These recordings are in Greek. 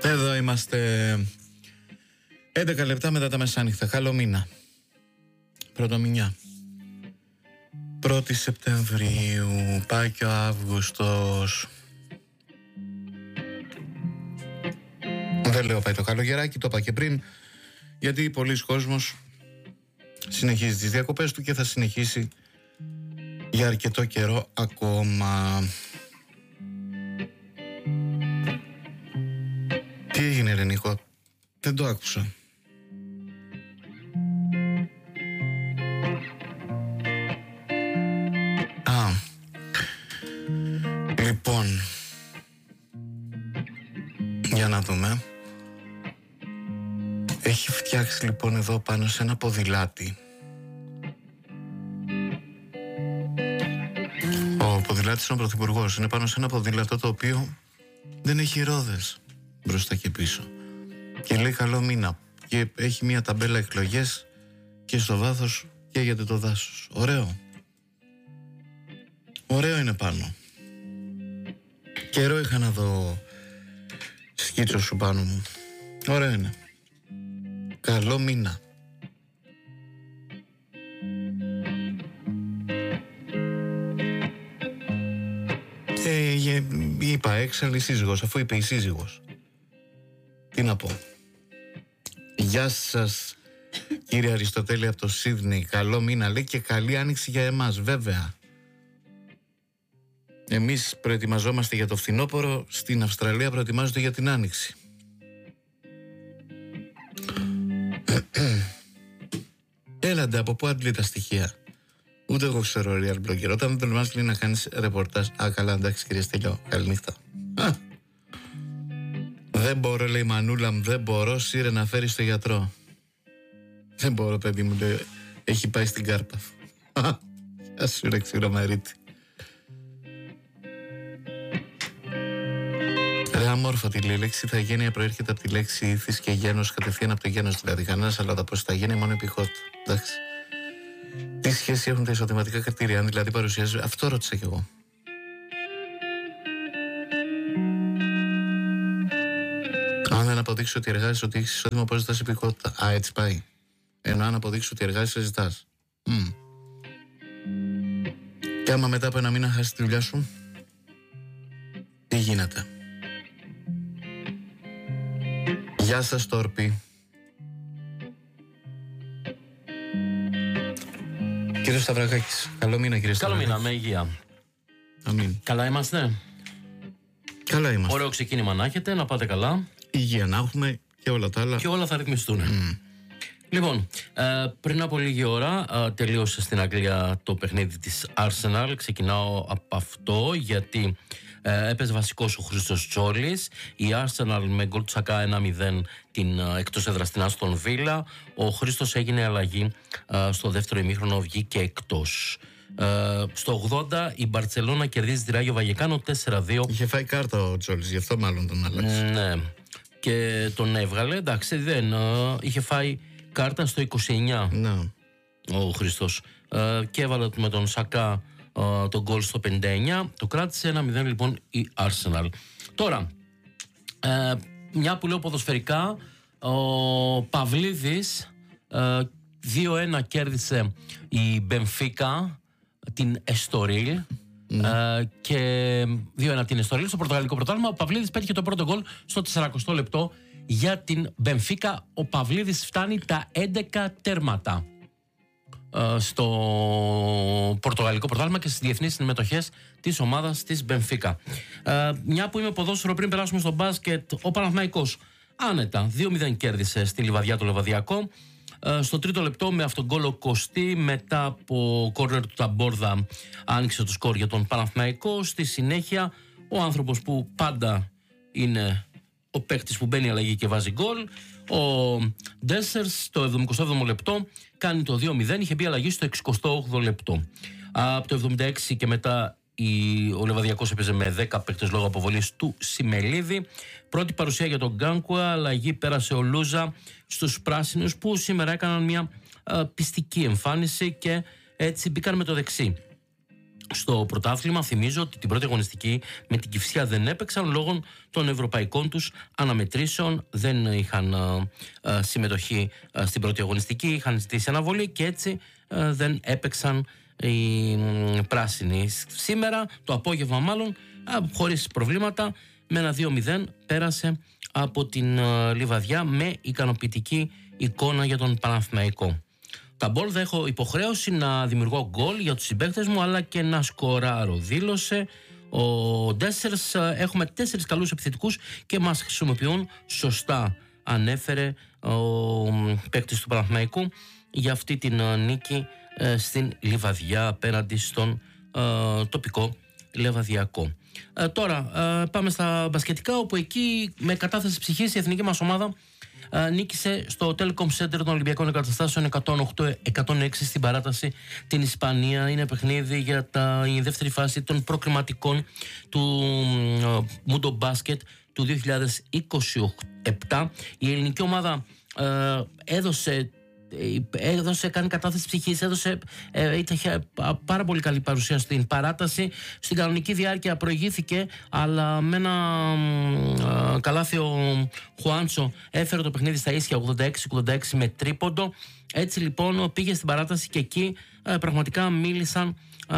Εδώ είμαστε 11 λεπτά μετά τα μεσάνυχτα. Καλό μήνα. Πρωτομηνιά. 1η Σεπτεμβρίου. Πάει και ο Αύγουστος. Δεν λέω πάει το καλογεράκι, το είπα και πριν. Γιατί πολλοί κόσμος συνεχίζει τις διακοπές του και θα συνεχίσει για αρκετό καιρό ακόμα. Τι έγινε ρε Νίκο? Δεν το άκουσα. Λοιπόν, για να δούμε. Έχει φτιάξει λοιπόν εδώ πάνω σε ένα ποδηλάτι. Ο ποδηλάτης είναι ο πρωθυπουργός. Είναι πάνω σε ένα ποδήλατο το οποίο δεν έχει ρόδες μπροστά και πίσω. Και λέει καλό μήνα. Και έχει μια ταμπέλα εκλογές και στο βάθος καίγεται το δάσος. Ωραίο. Ωραίο είναι πάνω. Καιρό είχα να δω σκίτσο σου πάνω μου. Ωραίο είναι. Καλό μήνα. Είπα έξαλλη σύζυγος, αφού είπε η σύζυγος. Τι να πω. Γεια σας κύριε Αριστοτέλη από το Σίδνεϊ. Καλό μήνα λέει και καλή άνοιξη για εμάς. Βέβαια εμείς προετοιμαζόμαστε για το φθινόπωρο. Στην Αυστραλία προετοιμάζονται για την άνοιξη. Έλαντε, από πού αντλεί τα στοιχεία? Ούτε εγώ ξέρω real blogger. Όταν δεν τολμάς λέει να κάνεις ρεπορτάζ. Καλά, εντάξει κύριε Στέλιο, καληνύχτα. Δεν μπορώ, λέει η μανούλα μου, δεν μπορώ. Σύρε να φέρει στο γιατρό. Δεν μπορώ, παιδί μου, λέει. Έχει πάει στην κάρπα. Γεια σου ρε ξηρομερίτη. Ρε αμόρφωτη, λέει, η λέξη ηθαγένεια προέρχεται από τη λέξη ήθης και γένος, κατευθείαν από το γένος δηλαδή. Κανένας αλλά τα πως ηθαγένεια μόνο επιχότητα. Εντάξει. Τι σχέση έχουν τα εισοδηματικά κριτήρια, αν δηλαδή παρουσιάζει? Αυτό ρώτησα κι εγώ. Αν δεν αποδείξεις ότι εργάζεσαι, ότι έχεις εισόδημα, πώς ζητάς επιχότητα? Έτσι πάει. Ενώ αν αποδείξεις ότι εργάζεσαι, ζητάς. Και άμα μετά από ένα μήνα χάσεις τη δουλειά σου, τι γίνεται? Γεια σας Τόρπη. Κύριε Σταυρακάκης, καλό μήνα κύριε Σταυρακάκη. Καλό μήνα, με υγεία. Αμήν. Καλά είμαστε? Καλά είμαστε. Ωραίο ξεκίνημα να έχετε, να πάτε καλά. Υγεία να έχουμε και όλα τα άλλα. Και όλα θα ρυθμιστούν. Λοιπόν, πριν από λίγη ώρα τελείωσε στην Αγγλία το παιχνίδι της Arsenal. Ξεκινάω από αυτό γιατί έπαιζε βασικός ο Χρήστος Τσόλης. Η Arsenal με γκολ του Σακά 1-0 την εκτός έδρας στην Άστον Βίλα. Ο Χρήστος έγινε αλλαγή στο δεύτερο ημίχρονο, βγήκε εκτός. Στο 80 η Μπαρτσελώνα κερδίζει τη Ράγιο Βαγεκάνο 4-2. Είχε φάει κάρτα ο Τσόλης, γι' αυτό μάλλον τον άλλαξε. Ναι, και τον έβγαλε. Εντάξει, δεν είχε φάει κάρτα στο 29 ο Χριστός και έβαλε με τον Σακά τον γκολ στο 59. Το κράτησε 1-0 λοιπόν η Arsenal. Τώρα, μια που λέω ποδοσφαιρικά, ο Παυλίδης 2-1 κέρδισε η Μπενφίκα την Εστορίλ και 2-1 την Εστορίλ στο πορτογαλικό πρωτάθλημα. Ο Παυλίδης πέτυχε το πρώτο γκολ στο 40 λεπτό για την Μπενφίκα. Ο Παυλίδης φτάνει τα 11 τέρματα στο πορτογαλικό πρωτάθλημα και στις διεθνείς συμμετοχές της ομάδας της Μπενφίκα. Μια που είμαι ποδόσφαιρο, πριν περάσουμε στο μπάσκετ, ο Παναθηναϊκός άνετα 2-0 κέρδισε στη Λιβαδιά το Λεβαδιακό. Στο τρίτο λεπτό με αυτόν γκολ ο Κωστή, μετά από κόρνερ του Ταμπόρδα άνοιξε το σκορ για τον Παναθηναϊκό. Στη συνέχεια ο άνθρωπος που πάντα είναι ο παίκτης που μπαίνει αλλαγή και βάζει γκολ, ο Ντέσσερς, το 77ο λεπτό κάνει το 2-0, είχε μπει αλλαγή στο 68ο λεπτό. Από το 76 και μετά ο Λεβαδιακός έπαιζε με 10 παίκτες λόγω αποβολής του Σιμελίδη. Πρώτη παρουσία για τον Γκάνκουα, αλλαγή πέρασε ο Λούζα στους πράσινους που σήμερα έκαναν μια πιστική εμφάνιση και έτσι μπήκαν με το δεξί. στο πρωτάθλημα. Θυμίζω ότι την πρώτη αγωνιστική με την Κυφσιά δεν έπαιξαν λόγω των ευρωπαϊκών τους αναμετρήσεων. Δεν είχαν συμμετοχή στην πρώτη αγωνιστική, είχαν ζητήσει αναβολή και έτσι δεν έπαιξαν οι πράσινοι. Σήμερα το απόγευμα μάλλον χωρίς προβλήματα με ένα 2-0 πέρασε από την Λιβαδιά με ικανοποιητική εικόνα για τον Παναθηναϊκό. Τα μπολ θα έχω υποχρέωση να δημιουργώ γκολ για τους συμπαίκτες μου αλλά και να σκοράρω, δήλωσε ο Ντέσσερς. Έχουμε 4 καλούς επιθετικούς και μας χρησιμοποιούν σωστά, ανέφερε ο παίκτης του Παναθηναϊκού για αυτή την νίκη στην Λιβαδιά απέναντι στον τοπικό Λεβαδιακό. Τώρα πάμε στα μπασκετικά, όπου εκεί με κατάθεση ψυχής η εθνική μας ομάδα νίκησε στο Telecom Center των Ολυμπιακών Εγκαταστάσεων 108-106 στην παράταση την Ισπανία. Είναι παιχνίδι για η δεύτερη φάση των προκριματικών του Mundo Basket του 2027. Η ελληνική ομάδα κάνει κατάθεση ψυχής, είχε πάρα πολύ καλή παρουσία στην παράταση. Στην κανονική διάρκεια προηγήθηκε, αλλά με ένα καλάθι ο Χουάντσο έφερε το παιχνίδι στα ίσια 86-86 με τρίποντο. Έτσι λοιπόν πήγε στην παράταση και εκεί πραγματικά μίλησε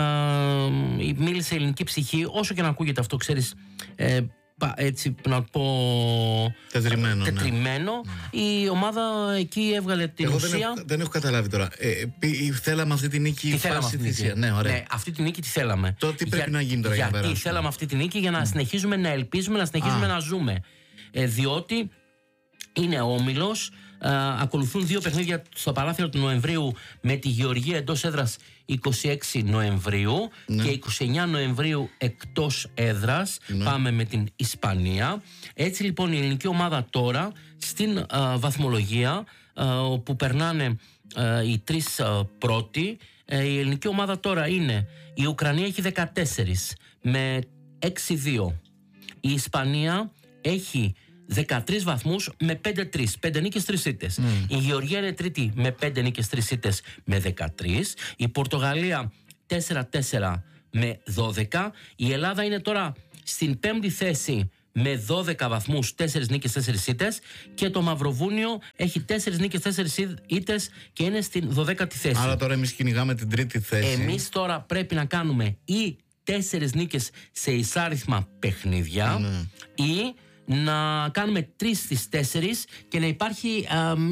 η ελληνική ψυχή, όσο και να ακούγεται αυτό, ξέρεις, έτσι να πω τετριμένο. Η ομάδα εκεί έβγαλε την ουσία. Δεν έχω καταλάβει τώρα. Θέλαμε αυτή τη νίκη. Ναι, αυτή τη νίκη τη θέλαμε. Τώρα τι πρέπει να γίνει τώρα? Γιατί θέλαμε αυτή τη νίκη για να συνεχίζουμε να ελπίζουμε, να συνεχίζουμε να ζούμε. Διότι είναι όμιλος. Ακολουθούν 2 παιχνίδια στο παράθυρο του Νοεμβρίου με τη Γεωργία εντός έδρας 26 Νοεμβρίου και 29 Νοεμβρίου εκτός έδρας. Πάμε με την Ισπανία. Έτσι λοιπόν η ελληνική ομάδα τώρα στην βαθμολογία, όπου περνάνε οι 3 πρώτοι, η ελληνική ομάδα τώρα είναι: η Ουκρανία έχει 14 με 6-2, η Ισπανία έχει 13 βαθμούς με 5-3, 5 νίκες 3 ήττες. Η Γεωργία είναι τρίτη με 5 νίκες 3 ήττες με 13. Η Πορτογαλία 4-4 με 12. Η Ελλάδα είναι τώρα στην 5η θέση με 12 βαθμούς, 4 νίκες 4 ήττες. Και το Μαυροβούνιο έχει 4 νίκες 4 ήττες και είναι στην 12η θέση. Άρα τώρα εμείς κυνηγάμε την 3η θέση. Εμείς τώρα πρέπει να κάνουμε ή 4 νίκες σε εισάριθμα παιχνίδια ή να κάνουμε 3 στις 4 και να υπάρχει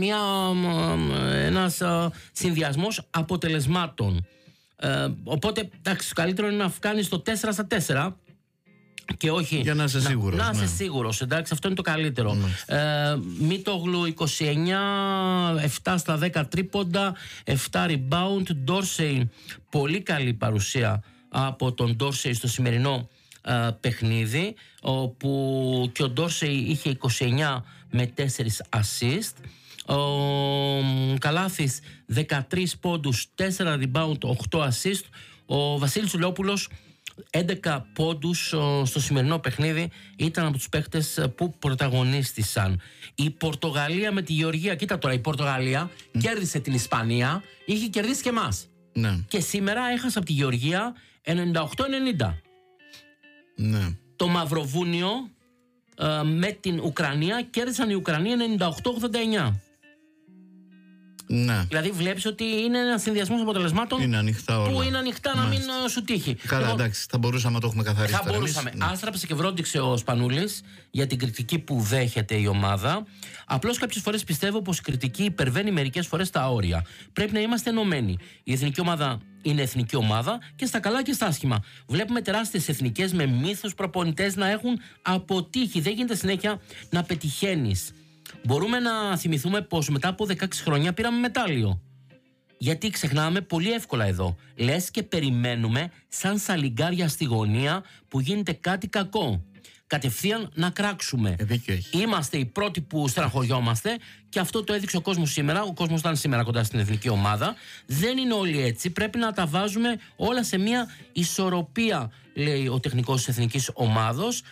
ένας συνδυασμός αποτελεσμάτων. Οπότε, εντάξει, το καλύτερο είναι να κάνεις το 4 στα 4 και όχι. Για να είσαι σίγουρος. Να είσαι σίγουρος, εντάξει, αυτό είναι το καλύτερο. Μίτογλου 29, 7 στα 10 τρίποντα, 7 rebound. Ντόρσεϊ, πολύ καλή παρουσία από τον Ντόρσεϊ στο σημερινό παιχνίδι, όπου και ο Ντόρσεϊ είχε 29 με 4 assist. Ο Καλάθης 13 πόντους, 4 rebound, 8 assist. Ο Βασίλης Λεόπουλος 11 πόντους στο σημερινό παιχνίδι, ήταν από τους παίχτες που πρωταγωνίστησαν. Η Πορτογαλία με τη Γεωργία, κοίτα τώρα, η Πορτογαλία κέρδισε την Ισπανία, είχε κερδίσει και εμάς. Και σήμερα έχασε από τη Γεωργία 98-90. Το Μαυροβούνιο με την Ουκρανία κέρδισαν η Ουκρανία 98-89. Δηλαδή βλέπεις ότι είναι ένα συνδυασμός αποτελεσμάτων. Είναι ανοιχτά όλα. Που είναι ανοιχτά να μην σου τύχει. Καλά, εντάξει, θα μπορούσαμε να το έχουμε καθαρίσει. Θα μπορούσαμε. Άστραψε και βρόντιξε ο Σπανούλης για την κριτική που δέχεται η ομάδα. Απλώς κάποιες φορές πιστεύω πως η κριτική υπερβαίνει μερικές φορές τα όρια. Πρέπει να είμαστε ενωμένοι. Η εθνική ομάδα είναι εθνική ομάδα και στα καλά και στα άσχημα. Βλέπουμε τεράστιες εθνικές με μύθους προπονητές να έχουν αποτύχει. Δεν γίνεται συνέχεια να πετυχαίνεις. Μπορούμε να θυμηθούμε πως μετά από 16 χρόνια πήραμε μετάλλιο. Γιατί ξεχνάμε πολύ εύκολα εδώ. Λες και περιμένουμε σαν σαλιγκάρια στη γωνία που γίνεται κάτι κακό. Κατευθείαν να κράξουμε. Είμαστε οι πρώτοι που στεναχωριόμαστε και αυτό το έδειξε ο κόσμος σήμερα. Ο κόσμος ήταν σήμερα κοντά στην εθνική ομάδα. Δεν είναι όλοι έτσι. Πρέπει να τα βάζουμε όλα σε μια ισορροπία, λέει ο τεχνικός της εθνικής ομάδος.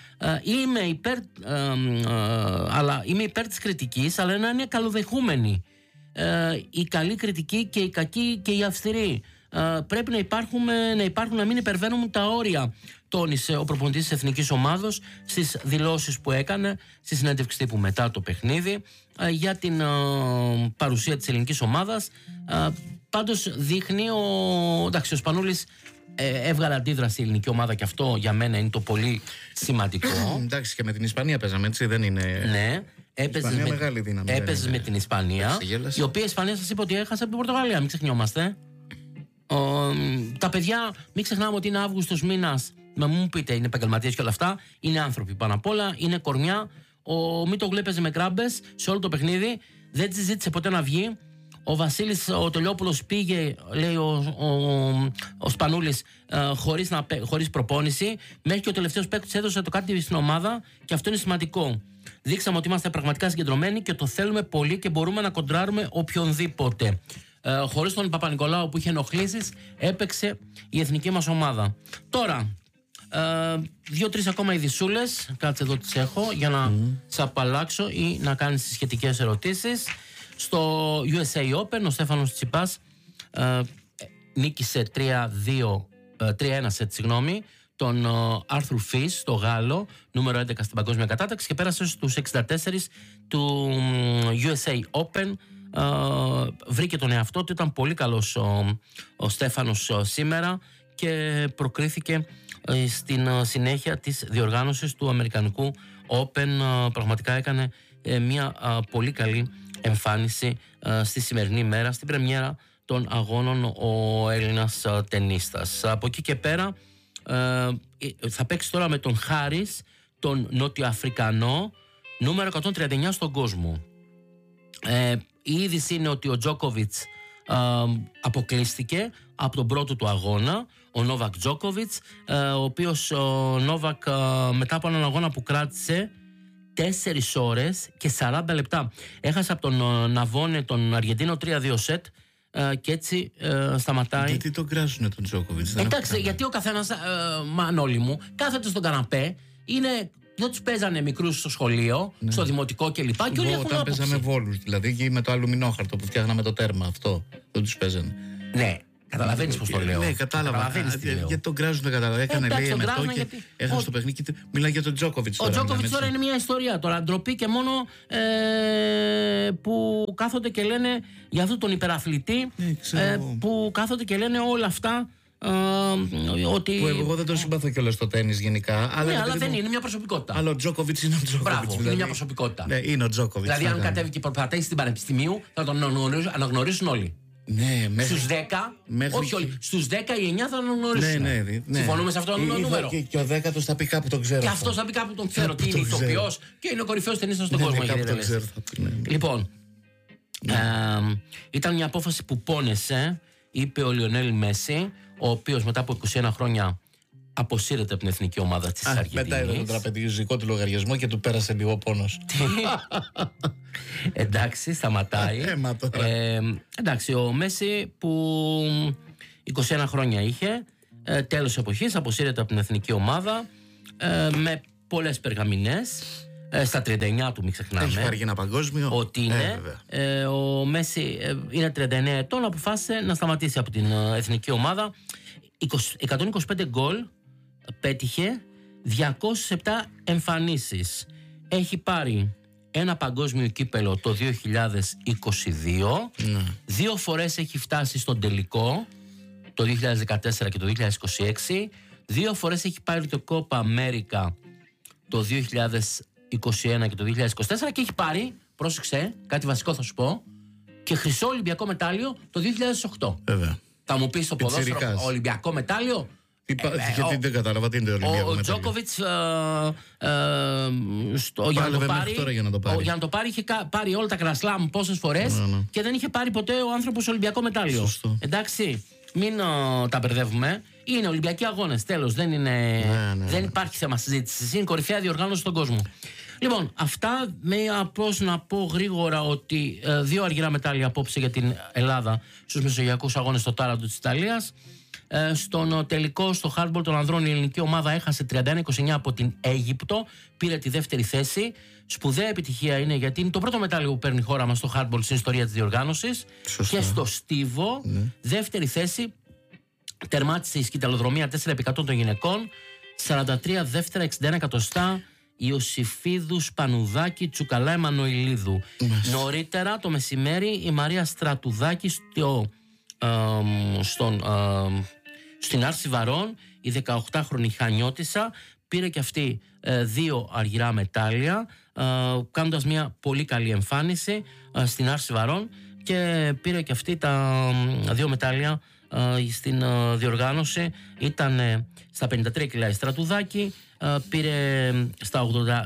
Είμαι υπέρ της κριτικής, αλλά να είναι καλοδεχούμενη. Η καλή κριτική και η κακή και η αυστηρή. πρέπει να μην υπερβαίνουν τα όρια, τόνισε ο προπονητής της εθνικής ομάδος στις δηλώσεις που έκανε στη συνέντευξη τύπου μετά το παιχνίδι για την παρουσία της ελληνικής ομάδας. Πάντως δείχνει ο Σπανούλης έβγαλε αντίδραση η ελληνική ομάδα και αυτό για μένα είναι το πολύ σημαντικό. Εντάξει, και με την Ισπανία παίζαμε, έτσι δεν είναι? Ναι, έπαιζε με την Ισπανία, η οποία η Ισπανία σας είπε ότι έχασε από την Πορτογαλία, μην ξεχνιόμαστε. Τα παιδιά, μην ξεχνάμε ότι είναι Αύγουστος μήνας. Μου πείτε, είναι επαγγελματίες και όλα αυτά. Είναι άνθρωποι πάνω απ' όλα, είναι κορμιά. Ο Μίτογλου έπαιζε με κράμπες σε όλο το παιχνίδι. Δεν τη ζήτησε ποτέ να βγει. Ο Βασίλης ο Τελειόπουλος πήγε, λέει ο Σπανούλης, χωρίς προπόνηση. Μέχρι και ο τελευταίος παίκτης έδωσε το κάτι στην ομάδα και αυτό είναι σημαντικό. Δείξαμε ότι είμαστε πραγματικά συγκεντρωμένοι και το θέλουμε πολύ και μπορούμε να κοντράρουμε οποιονδήποτε. Χωρίς τον Παπα-Νικολάου που είχε ενοχλήσεις, έπαιξε η εθνική μας ομάδα. Τώρα, 2-3 ακόμα ειδισούλες, κάτσε εδώ τις έχω για να σε απαλλάξω ή να κάνεις τις σχετικές ερωτήσεις. Στο USA Open ο Στέφανος Τσιπάς νίκησε 3-1 σετ, τον Άρθουρ Φις, το Γάλλο, νούμερο 11 στην παγκόσμια κατάταξη, και πέρασε στους 64 του USA Open. Βρήκε τον εαυτό του, ήταν πολύ καλός ο Στέφανος σήμερα και προκρίθηκε στην συνέχεια της διοργάνωσης του Αμερικανικού Open. Πραγματικά έκανε μια πολύ καλή εμφάνιση στη σημερινή μέρα, στην πρεμιέρα των αγώνων ο Έλληνας τενίστας. Από εκεί και πέρα θα παίξει τώρα με τον Χάρις, τον Νότιο-Αφρικανό, νούμερο 139 στον κόσμο. Η είδηση είναι ότι ο Τζόκοβιτς αποκλείστηκε από τον πρώτο του αγώνα, ο Νόβακ Τζόκοβιτς, ο οποίος Νόβακ μετά από έναν αγώνα που κράτησε 4 ώρες και 40 λεπτά έχασε από τον Ναβόνε, τον Αργεντίνο, 3-2 σετ, και έτσι σταματάει. Γιατί τον κράζουνε τον Τζόκοβιτς? Εντάξει, γιατί ο καθένας, Μανώλη μου, κάθεται στον καναπέ, δεν τους παίζανε μικρούς στο σχολείο, στο δημοτικό κλπ. Και όλοι έχουν όταν παίζαμε βόλους, δηλαδή, και με το αλουμινόχαρτο που φτιάχναμε το τέρμα, αυτό δεν τους παίζανε. Ναι. Καταλαβαίνεις πώς το λέω? Ναι, κατάλαβα. Γιατί τον κράζουν, δεν κατάλαβα. Έκανε, λέει, εμετό και έχασε το παιχνίδι. Μιλάει για τον Τζόκοβιτς. Ο Τζόκοβιτς τώρα είναι μια ιστορία. Τώρα ντροπή και μόνο που κάθονται και λένε για αυτόν τον υπεραθλητή, που κάθονται και λένε όλα αυτά. Ότι... Που εγώ δεν τον συμπαθώ κιόλας στο τένις γενικά. Αλλά δεν είναι μια προσωπικότητα. Αλλά ο Τζόκοβιτς είναι ο Τζόκοβιτς. Μπράβο, δηλαδή, είναι μια προσωπικότητα. Ναι, είναι ο Τζόκοβιτς. Δηλαδή, αν κατέβει και προπατήσει στην Πανεπιστημίου, θα τον αναγνωρίσουν όλοι. Ναι, στους 10, όχι όλοι, στους 10 οι 9 θα τον γνωρίσουν. Ναι. Συμφωνούμε σε αυτό το νούμερο? Και ο 10ος θα πει κάπου τον ξέρω. Και αυτός θα πει κάπου τον ξέρω. Τι είναι ηθοποιός και είναι ο κορυφαίος ταινίστας στον κόσμο. Λοιπόν, ήταν μια απόφαση που πόνεσε, είπε ο Λιονέλ Μέση, ο οποίος μετά από 21 χρόνια αποσύρεται από την εθνική ομάδα της Αργεντινής. Μετά είδε τον τραπεζικό του λογαριασμό και του πέρασε λίγο πόνος. Εντάξει, σταματάει. Εντάξει, ο Μέση που 21 χρόνια είχε, τέλος εποχής, αποσύρεται από την εθνική ομάδα με πολλές περγαμηνές. Στα 39 του, μην ξεχνάμε. Έχει πάρει ένα παγκόσμιο. Ότι είναι. Ο Μέση είναι 39 ετών, αποφάσισε να σταματήσει από την εθνική ομάδα. 125 γκολ πέτυχε, 207 εμφανίσεις. Έχει πάρει ένα παγκόσμιο κύπελο το 2022. 2 φορές έχει φτάσει στον τελικό, το 2014 και το 2026. 2 φορές έχει πάρει το Copa America το 2021 και το 2024. Και έχει πάρει, πρόσεξε, κάτι βασικό θα σου πω, και χρυσό Ολυμπιακό μετάλλιο το 2008. Βέβαια. Θα μου πεις στο ποδόσφαιρο Ολυμπιακό μετάλλιο. Γιατί δεν κατάλαβα τι είναι το Ολυμπιακό μετάλλιο. Ο Τζόκοβιτς για να το πάρει είχε πάρει όλα τα κρασλάμ πόσες φορές και δεν είχε πάρει ποτέ ο άνθρωπος Ολυμπιακό μετάλλιο. Σωστό. Εντάξει, μην τα μπερδεύουμε. Είναι Ολυμπιακοί αγώνες, τέλος. Δεν υπάρχει θέμα συζήτησης. Είναι κορυφαία διοργάνωση στον κόσμο. Λοιπόν, αυτά με απλώς να πω γρήγορα ότι 2 αργυρά μετάλλια απόψε για την Ελλάδα στους μεσογειακούς αγώνες στο Τάραντο της Ιταλίας. Στον τελικό, στο hardball των ανδρών, η ελληνική ομάδα έχασε 31-29 από την Αίγυπτο. Πήρε τη δεύτερη θέση. Σπουδαία επιτυχία είναι, γιατί είναι το πρώτο μετάλλιο που παίρνει η χώρα μας στο hardball στην ιστορία της διοργάνωσης. Σωστά. Και στο στίβο, δεύτερη θέση. Τερμάτισε η σκυταλοδρομία 4x100 των γυναικών, 43 δεύτερα, 61 εκατοστά Ιωσήφιδου Σπανουδάκη Τσουκαλά Εμμανουηλίδου. Νωρίτερα το μεσημέρι η Μαρία Στρατουδάκη στην Άρση Βαρών, η 18χρονη Χανιώτισσα, πήρε και αυτή 2 αργυρά μετάλλια, κάνοντας μια πολύ καλή εμφάνιση στην Άρση Βαρών, και πήρε και αυτή τα 2 μετάλλια στην διοργάνωση. Ήταν στα 53 κιλά η Στρατουδάκη, πήρε στα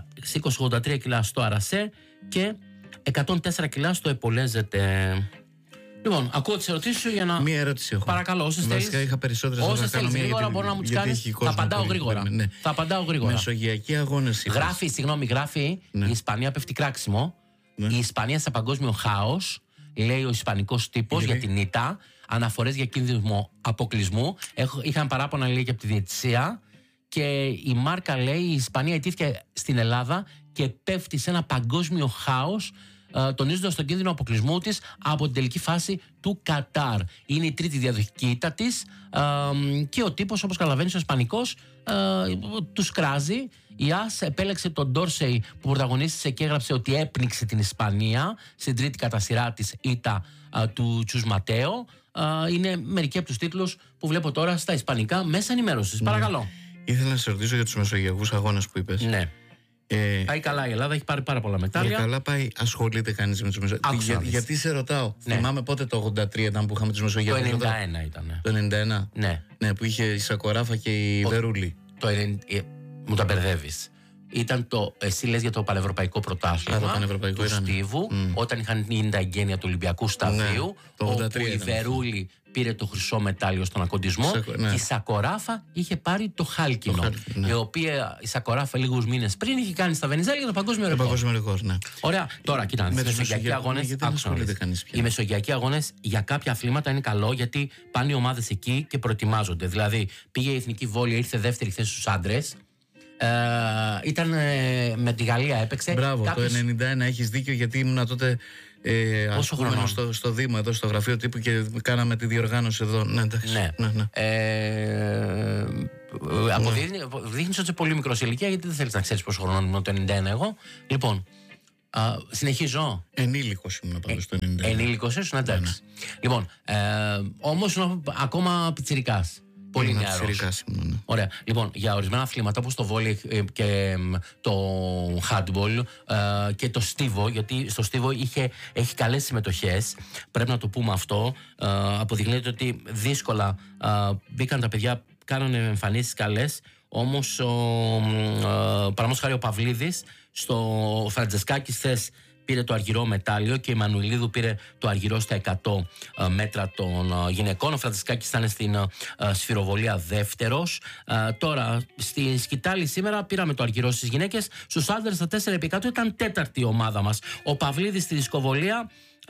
83 κιλά στο Αρασέ και 104 κιλά στο Επολέζεται. Λοιπόν, ακούω τις ερωτήσεις σου για να... Μία ερώτηση έχω. Παρακαλώ, όσες θέλεις. Βασικά είχα περισσότερες. Όσες θέλεις γρήγορα μπορεί να μου τις κάνεις. Θα απαντάω γρήγορα. Ναι. Θα απαντάω γρήγορα. Μεσογειακοί αγώνες. Γράφει, ναι. Η Ισπανία πέφτει κράξιμο. Ναι. Η Ισπανία σε παγκόσμιο χάος, λέει ο ισπανικός τύπος για την ήττα. Αναφορές για κίνδυνο αποκλεισμού. Είχαν παράπονα, λέει, και από τη διαιτησία. Και η Μάρκα λέει: η Ισπανία ιτήθηκε στην Ελλάδα και πέφτει σε ένα παγκόσμιο χάος, τονίζοντας τον κίνδυνο αποκλεισμού της από την τελική φάση του Κατάρ. Είναι η 3η διαδοχική ήττα της, και ο τύπος, όπως καταλαβαίνεις, ο ισπανικός, τους κράζει. Η ΑΣ επέλεξε τον Ντόρσεϊ που πρωταγωνίστησε και έγραψε ότι έπνιξε την Ισπανία στην τρίτη κατά σειρά της ήττα του Τσους Ματέο. Είναι μερικοί από τους τίτλους που βλέπω τώρα στα ισπανικά μέσα ενημέρωσης. Παρακαλώ. Ήθελα να σε ρωτήσω για τους μεσογειακούς αγώνες που είπες. Ναι. Πάει καλά η Ελλάδα, έχει πάρει πάρα πολλά μετάλλια. Καλά πάει, ασχολείται κανείς με τους μεσογειακούς. Γιατί σε ρωτάω, ναι. Θυμάμαι πότε το 83 ήταν που είχαμε τους μεσογειακούς. Το 91 ήταν. Το 91. Ναι. Ναι, που είχε η Σακοράφα και η Βερούλη. Μου τα μπερδεύεις. Ήταν εσύ λες για το πανευρωπαϊκό πρωτάθλημα του Στίβου, όταν είχαν γίνει τα εγγένεια του Ολυμπιακού Σταδίου, ναι, όπου η Βερούλη πήρε το χρυσό μετάλλιο στον ακοντισμό, ναι. Και η Σακοράφα είχε πάρει το χάλκινο, ναι. Η οποία η Σακοράφα λίγους μήνες πριν είχε κάνει στα Βενιζέλια το παγκόσμιο ρεκόρ. Ναι. Ωραία, τώρα κοιτάξτε, οι μεσογειακοί αγώνες, οι μεσογειακοί αγώνες για κάποια αθλήματα είναι καλό, γιατί πάνε οι ομάδες εκεί και προετοιμάζονται. Δηλαδή πήγε η εθνική βόλια, ήρθε δεύτερη θέση στους άντρες. Ήταν με τη Γαλλία έπαιξε. Μπράβο, το 91 έχεις δίκιο, γιατί ήμουν τότε στο Δήμο, εδώ στο γραφείο τύπου, και κάναμε τη διοργάνωση εδώ. Ναι, εντάξει. Ναι. Δείχνεις ότι είσαι πολύ μικρός ηλικία, γιατί δεν θέλεις να ξέρεις πόσο χρόνο ήμουν το 91 εγώ. Λοιπόν, συνεχίζω. Ενήλικος ήμουν πάντως στο 91. Ενήλικος ήσουν, εντάξει. Ναι. Λοιπόν, όμως ακόμα πιτσιρικάς. Πολύ νεαρός. Ναι. Ωραία. Λοιπόν, για ορισμένα αθλήματα όπως το βόλεϊ και το handball και το στίβο, γιατί στο στίβο έχει καλές συμμετοχές, πρέπει να το πούμε αυτό. Αποδεικνύεται ότι δύσκολα μπήκαν τα παιδιά, κάνανε εμφανίσεις καλές. Όμως παραδείγματος χάρη ο Παυλίδης στο Φραντζεσκάκης θες πήρε το αργυρό μετάλλιο και η Μανουηλίδου πήρε το αργυρό στα 100 μέτρα των γυναικών. Ο Φραντζεσκάκης ήταν στην σφυροβολία δεύτερος. Τώρα στη σκυτάλη σήμερα πήραμε το αργυρό στις γυναίκες. Στους άντρες στα 4x100 ήταν τέταρτη η ομάδα μας. Ο Παυλίδης στη δισκοβολία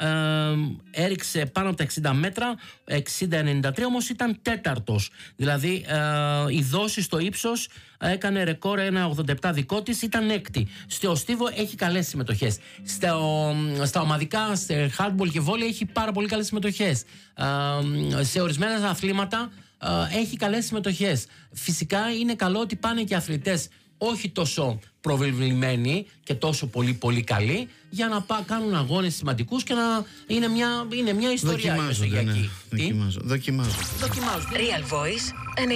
έριξε πάνω από τα 60 μέτρα, 60-93, όμως ήταν τέταρτος. Δηλαδή η δόση στο ύψος έκανε ρεκόρ 1,87 δικό της, ήταν έκτη. Στο στίβο έχει καλές συμμετοχές. Στα ομαδικά, σε hardball και βόλεϊ έχει πάρα πολύ καλές συμμετοχές. Σε ορισμένα αθλήματα έχει καλές συμμετοχές. Φυσικά είναι καλό ότι πάνε και αθλητές όχι τόσο προβεβλημένοι και τόσο πολύ πολύ καλοί, για να κάνουν αγώνες σημαντικούς και να είναι μια ιστορία μεσογειακή. Δοκιμάζω. Real Voice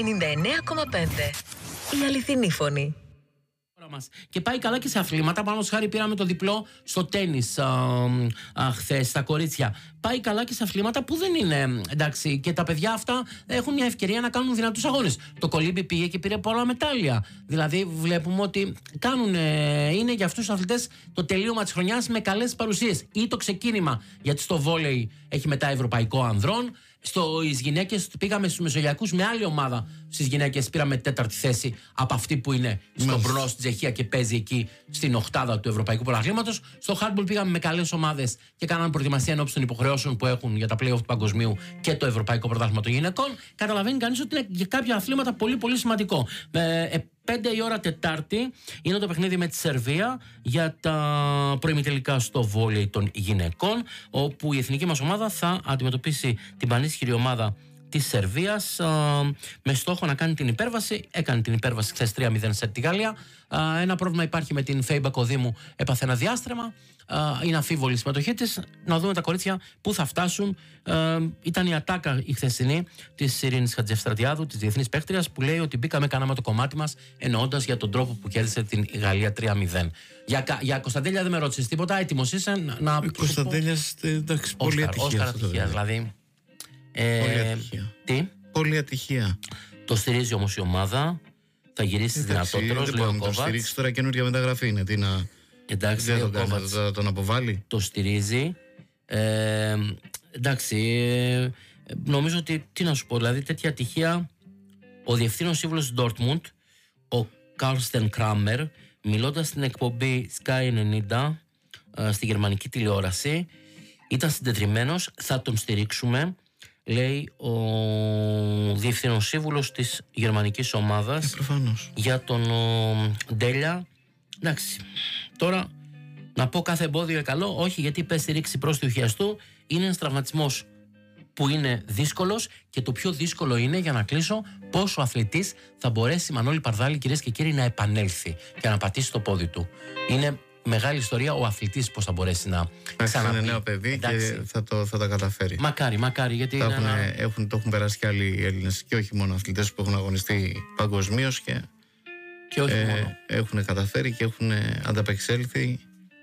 99,5. Η αληθινή φωνή. Και πάει καλά και σε αθλήματα. Πάνω χάρη πήραμε το διπλό στο τένις χθες, στα κορίτσια. Πάει καλά και σε αθλήματα που δεν είναι εντάξει. Και τα παιδιά αυτά έχουν μια ευκαιρία να κάνουν δυνατούς αγώνες. Το κολύμπι πήγε και πήρε πολλά μετάλλια. Δηλαδή βλέπουμε ότι είναι για αυτούς τους αθλητές το τελείωμα της χρονιάς με καλές παρουσίες. Ή το ξεκίνημα, γιατί στο βόλεϊ έχει μετά ευρωπαϊκό ανδρών. Στις γυναίκες πήγαμε στους μεσογειακούς με άλλη ομάδα. Στις γυναίκες πήραμε τέταρτη θέση από αυτή που είναι στο Μπρνό στην Τσεχία και παίζει εκεί στην οκτάδα του Ευρωπαϊκού Πρωταθλήματος. Στο handball πήγαμε με καλές ομάδες και κάναμε προετοιμασία ενώπιση των υποχρεώσεων που έχουν για τα play-off του Παγκοσμίου και το Ευρωπαϊκό Πρωτάθλημα των Γυναικών. Καταλαβαίνει κανείς ότι είναι για κάποια αθλήματα πολύ πολύ σημαντικό. 5 η ώρα Τετάρτη είναι το παιχνίδι με τη Σερβία για τα προημιτελικά στο βόλεϊ των γυναικών, όπου η εθνική μας ομάδα θα αντιμετωπίσει την πανίσχυρη ομάδα της Σερβίας με στόχο να κάνει την υπέρβαση. Έκανε την υπέρβαση χθες 3-0 σε τη Γαλλία. Ένα πρόβλημα υπάρχει με την Φέη Μπακοδήμου, έπαθε ένα διάστρεμα. Είναι αμφίβολη η συμμετοχή της. Να δούμε τα κορίτσια που θα φτάσουν. Ήταν η ατάκα η χθεσινή της Ειρήνης Χατζηστρατιάδου, της διεθνής παίκτριας, που λέει ότι μπήκαμε, κάναμε το κομμάτι μας, εννοώντας για τον τρόπο που κέρδισε την Γαλλία 3-0. Για Κωνσταντέλια δεν με ρώτησες τίποτα. Έτοιμος είσαι να. Κωνσταντέλιας, εντάξει, πολύ ατυχία. Δηλαδή. Πολύ ατυχία. Τι? Πολύ ατυχία. Το στηρίζει όμως η ομάδα. Θα γυρίσει δυνατότερος. Δεν μπορεί να το στηρίξει τώρα, καινούργια μεταγραφή είναι. Τι να. Εντάξει, δεν θα τον αποβάλει. Το στηρίζει. Εντάξει, νομίζω ότι, τι να σου πω, δηλαδή τέτοια ατυχία. Ο διευθύνων σύμβουλος του Dortmund, ο Κάρστεν Κράμερ, μιλώντας στην εκπομπή Sky 90 στη γερμανική τηλεόραση, ήταν συντετριμμένος. Θα τον στηρίξουμε, λέει ο διευθύνων σύμβουλος της γερμανικής ομάδας, για τον Ντέλια. Εντάξει, τώρα να πω κάθε εμπόδιο καλό, όχι, γιατί είπε στηρίξει προς του χιαστού. Είναι ένας τραυματισμός που είναι δύσκολος, και το πιο δύσκολο είναι, για να κλείσω, πόσο ο αθλητής θα μπορέσει, Μανώλη Παρδάλη, κυρίες και κύριοι, να επανέλθει και να πατήσει το πόδι του. Είναι μεγάλη ιστορία ο αθλητής πώς θα μπορέσει να ξαναπεί. Είναι νέο παιδί. Εντάξει. Και θα τα καταφέρει. Μακάρι, γιατί το έχουν περάσει και άλλοι Έλληνες, και όχι μόνο αθλητές που έχουν αγωνιστεί παγκοσμίως και όχι μόνο. Έχουν καταφέρει και έχουν ανταπεξέλθει,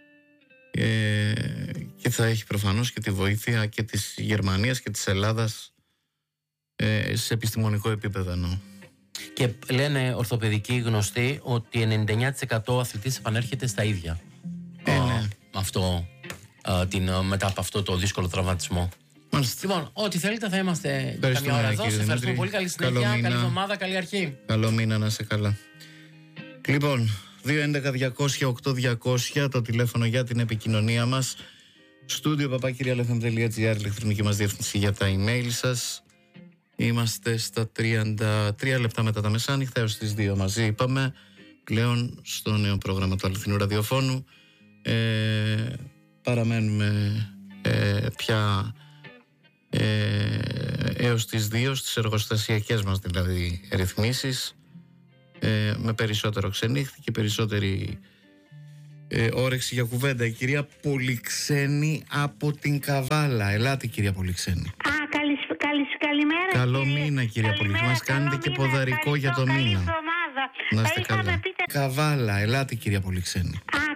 και θα έχει προφανώς και τη βοήθεια και της Γερμανίας και της Ελλάδας σε επιστημονικό επίπεδο εννοώ. Και λένε ορθοπαιδικοί γνωστοί ότι 99% αθλητής επανέρχεται στα ίδια. Ναι. Μετά από αυτό το δύσκολο τραυματισμό. Μάλιστα. Λοιπόν, ό,τι θέλετε θα είμαστε καμιά ώρα εδώ. Σας ευχαριστούμε πολύ. Καλή συνέχεια, καλή εβδομάδα, καλή αρχή. Καλό μήνα, να είσαι καλά. Λοιπόν, 211-200-8200 το τηλέφωνο για την επικοινωνία μας. Στούντιο @lfm.gr, ηλεκτρονική μας διεύθυνση για τα email σας. Είμαστε στα 33 λεπτά μετά τα μεσάνυχτα, έως τις 2 μαζί είπαμε. Πλέον στο νέο πρόγραμμα του αληθινού ραδιοφώνου. Παραμένουμε πια έως τις 2 στις εργοστασιακές μας δηλαδή ρυθμίσεις, με περισσότερο ξενύχτη και περισσότερη όρεξη για κουβέντα. Η κυρία Πολυξένη από την Καβάλα. Ελάτε, κυρία Πολυξένη. Καλημέρα. Καλό μήνα, κυρία Πολυξένη. Μας κάνετε και ποδαρικό για το μήνα. Να είστε καλά. Καβάλα, ελάτε, κυρία Πολυξένη.